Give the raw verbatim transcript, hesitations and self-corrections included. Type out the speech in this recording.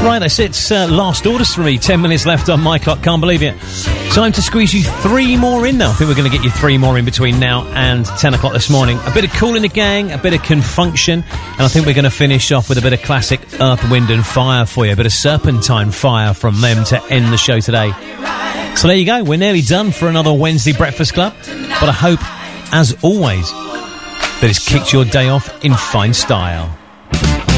Right, that's it. Uh, last orders for me. Ten minutes left on my clock. Can't believe it. Time to squeeze you three more in now. I think we're going to get you three more in between now and ten o'clock this morning. A bit of Kool in the Gang, a bit of Confunction, and I think we're going to finish off with a bit of classic Earth, Wind and Fire for you. A bit of Serpentine Fire from them to end the show today. So there you go. We're nearly done for another Wednesday Breakfast Club. But I hope, as always, that it's kicked your day off in fine style.